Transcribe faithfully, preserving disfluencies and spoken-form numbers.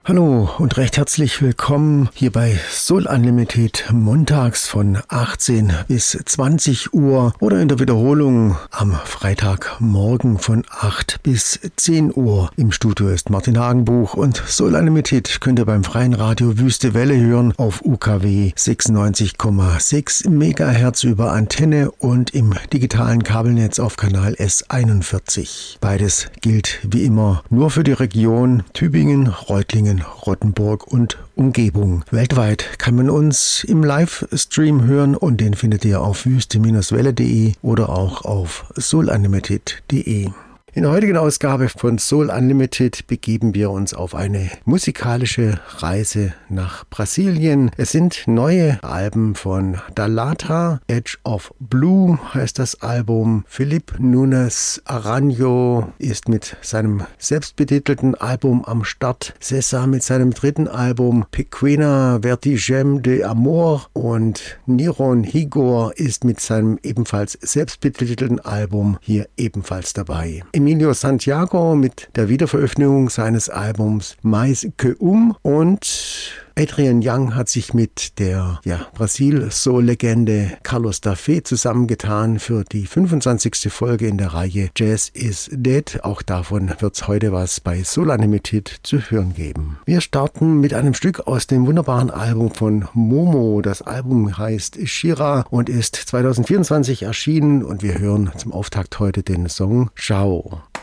Hallo und recht herzlich willkommen hier bei Soul Unlimited montags von achtzehn bis zwanzig Uhr oder in der Wiederholung am Freitagmorgen von acht bis zehn Uhr. Im Studio ist Martin Hagenbuch und Soul Unlimited könnt ihr beim freien Radio Wüste Welle hören auf U K W sechsundneunzig Komma sechs Megahertz über Antenne und im digitalen Kabelnetz auf Kanal S einundvierzig. Beides gilt wie immer nur für die Region Tübingen, Reutlingen, Rottenburg und Umgebung. Weltweit kann man uns im Livestream hören und den findet ihr auf wüste Bindestrich welle punkt de oder auch auf soul unlimited punkt de. In der heutigen Ausgabe von Soul Unlimited begeben wir uns auf eine musikalische Reise nach Brasilien. Es sind neue Alben von Dalata, Edge of Blue heißt das Album. Felipe Nunes Aranjo ist mit seinem selbstbetitelten Album am Start. César mit seinem dritten Album Pequena Vertigem de Amor und Niron Higor ist mit seinem ebenfalls selbstbetitelten Album hier ebenfalls dabei. Emilio Santiago mit der Wiederveröffentlichung seines Albums Mais que Um und Adrian Young hat sich mit der ja, Brasil-Soul-Legende Carlos da Fe zusammengetan für die fünfundzwanzigste Folge in der Reihe Jazz is Dead. Auch davon wird es heute was bei Soul Unlimited zu hören geben. Wir starten mit einem Stück aus dem wunderbaren Album von Momo. Das Album heißt Shira und ist zwanzig vierundzwanzig erschienen und wir hören zum Auftakt heute den Song Ciao.